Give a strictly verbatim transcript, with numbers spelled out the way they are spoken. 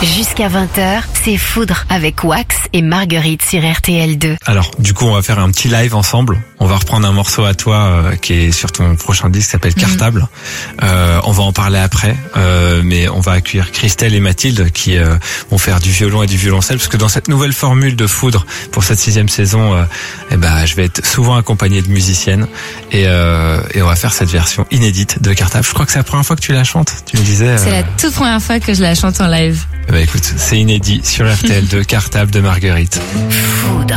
Jusqu'à vingt heures, c'est Foudre avec Wax et Marguerite sur R T L deux. Alors, du coup, on va faire un petit live ensemble. On va reprendre un morceau à toi euh, qui est sur ton prochain disque, qui s'appelle Cartable. Mmh. Euh, on va en parler après, euh, mais on va accueillir Christelle et Mathilde qui euh, vont faire du violon et du violoncelle, parce que dans cette nouvelle formule de Foudre pour cette sixième saison, euh, eh ben, je vais être souvent accompagné de musiciennes et, euh, et on va faire cette version inédite de Cartable. Je crois que c'est la première fois que tu la chantes. Tu me disais. Euh... C'est la toute première fois que je la chante en live. Eh ben, écoute, c'est inédit sur R T L deux, Cartable de Marguerite. Foudre.